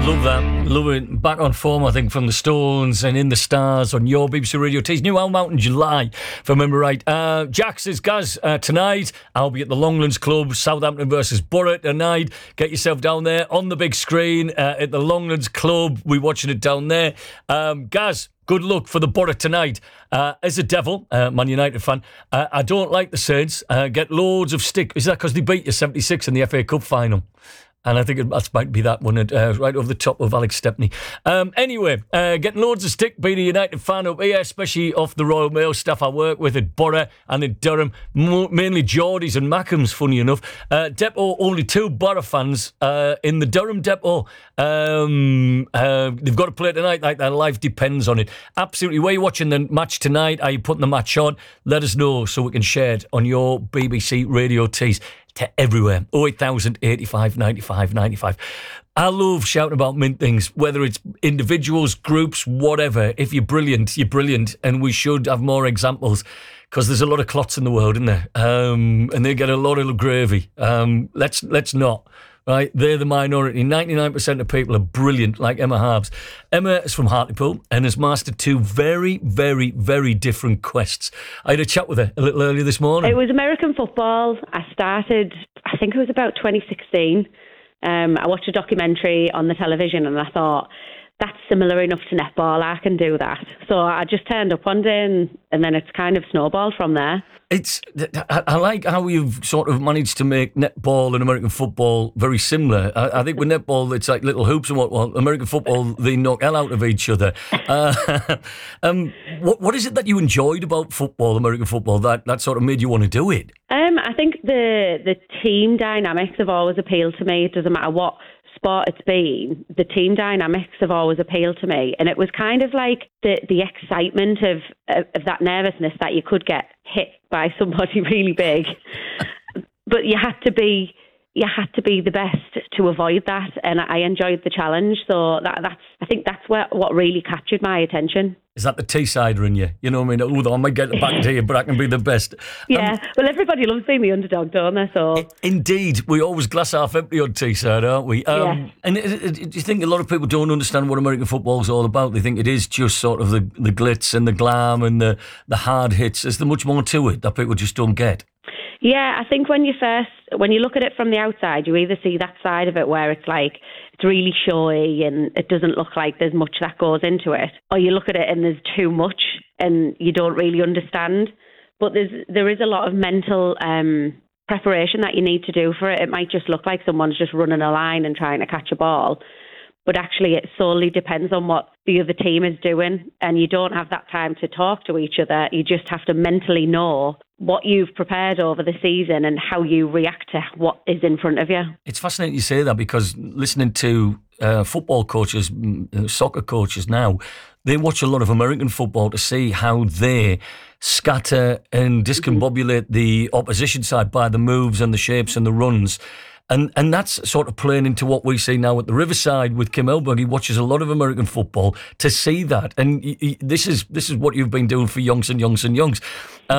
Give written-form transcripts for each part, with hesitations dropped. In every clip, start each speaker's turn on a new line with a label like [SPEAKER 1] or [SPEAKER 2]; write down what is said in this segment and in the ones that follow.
[SPEAKER 1] Love that. Love it. Back on form, I think, from the Stones and In the Stars on your BBC Radio T's new album out in July, if I remember right. Jack says, Gaz, tonight I'll be at the Longlands Club, Southampton versus Borough tonight. Get yourself down there on the big screen at the Longlands Club. We're watching it down there. Gaz, good luck for the Borough tonight. As a Devil, Man United fan, I don't like the Saints. Get loads of stick. Is that because they beat you 76 in the FA Cup final? And I think that might be that one, right over the top of Alex Stepney. Anyway, getting loads of stick being a United fan up here, especially off the Royal Mail staff I work with at Borough and in Durham, mainly Geordies and Mackems, funny enough. Depot, only 2 Borough fans in the Durham Depot. They've got to play tonight, like their life depends on it. Absolutely. Where are you watching the match tonight? Are you putting the match on? Let us know so we can share it on your BBC Radio T's. To everywhere. 08000 85 95 95. I love shouting about mint things, whether it's individuals, groups, whatever. If you're brilliant, you're brilliant. And we should have more examples because there's a lot of clots in the world, isn't there? And they get a lot of gravy. Let's not. Right, they're the minority. 99% of people are brilliant, like Emma Harbs. Emma is from Hartlepool and has mastered 2 very, very, very different quests. I had a chat with her a little earlier this morning.
[SPEAKER 2] It was American football. I started, I think it was about 2016. I watched a documentary on the television and I thought, that's similar enough to netball, I can do that. So I just turned up one day and then it's kind of snowballed from there.
[SPEAKER 1] I like how you've sort of managed to make netball and American football very similar. I think with netball, it's like little hoops and what. Well, American football, they knock hell out of each other. What is it that you enjoyed about football, American football, that sort of made you want to do it?
[SPEAKER 2] I think the team dynamics have always appealed to me. It doesn't matter what sport it's been, the team dynamics have always appealed to me, and it was kind of like the excitement of that nervousness that you could get hit by somebody really big, but you had to be the best to avoid that, and I enjoyed the challenge. So I think that's what really captured my attention.
[SPEAKER 1] Is that the T-sider in you? You know what I mean? Oh, I might get the back to you, but I can be the best.
[SPEAKER 2] Yeah, well, everybody loves being the underdog, don't they? So
[SPEAKER 1] indeed, we always glass half empty on T-side, aren't we?
[SPEAKER 2] Yeah.
[SPEAKER 1] And do you think a lot of people don't understand what American football is all about? They think it is just sort of the glitz and the glam and the hard hits. Is there much more to it that people just don't get?
[SPEAKER 2] Yeah, I think when you look at it from the outside, you either see that side of it where it's like it's really showy and it doesn't look like there's much that goes into it, or you look at it and there's too much and you don't really understand. But there is a lot of mental preparation that you need to do for it. It might just look like someone's just running a line and trying to catch a ball, but actually it solely depends on what the other team is doing, and you don't have that time to talk to each other. You just have to mentally know what you've prepared over the season and how you react to what is in front of you.
[SPEAKER 1] It's fascinating you say that, because listening to football coaches, soccer coaches now, they watch a lot of American football to see how they scatter and discombobulate the opposition side by the moves and the shapes and the runs. And that's sort of playing into what we see now at the Riverside with Kim Elberg. He watches a lot of American football to see that. And this is what you've been doing for Yonks and Yonks and Yonks.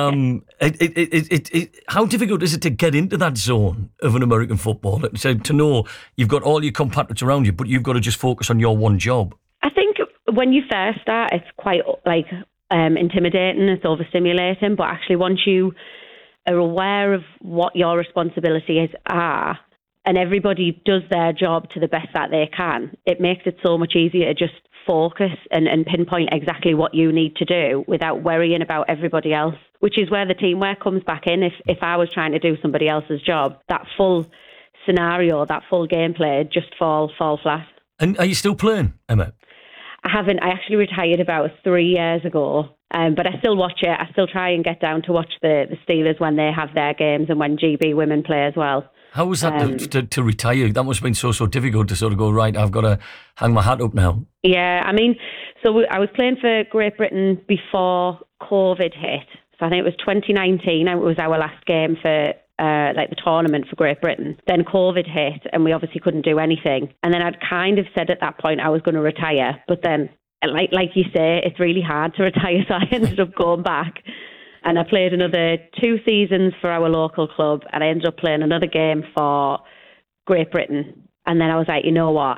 [SPEAKER 1] How difficult is it to get into that zone of an American football? To know you've got all your compatriots around you, but you've got to just focus on your one job. I
[SPEAKER 2] think when you first start, it's quite intimidating, it's overstimulating. But actually, once you are aware of what your responsibilities are, and everybody does their job to the best that they can, it makes it so much easier to just focus and pinpoint exactly what you need to do without worrying about everybody else, which is where the teamwork comes back in. If I was trying to do somebody else's job, that full scenario, that full gameplay just fall flat.
[SPEAKER 1] And are you still playing, Emma?
[SPEAKER 2] I haven't. I actually retired about 3 years ago, but I still watch it. I still try and get down to watch the Steelers when they have their games and when GB women play as well.
[SPEAKER 1] How was that to retire? That must have been so difficult to sort of go, right, I've got to hang my hat up now. Yeah,
[SPEAKER 2] I mean, so I was playing for Great Britain before COVID hit. So I think it was 2019. It was our last game for the tournament for Great Britain. Then COVID hit and we obviously couldn't do anything. And then I'd kind of said at that point I was going to retire. But then, like you say, it's really hard to retire. So I ended up going back. And I played another 2 seasons for our local club, and I ended up playing another game for Great Britain. And then I was like, you know what?